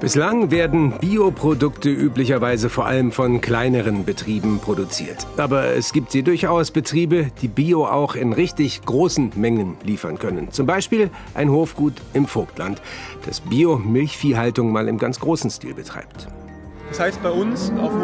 Bislang werden Bioprodukte üblicherweise vor allem von kleineren Betrieben produziert. Aber es gibt sie durchaus Betriebe, die Bio auch in richtig großen Mengen liefern können. Zum Beispiel ein Hofgut im Vogtland, das Bio-Milchviehhaltung mal im ganz großen Stil betreibt. Das heißt bei uns auf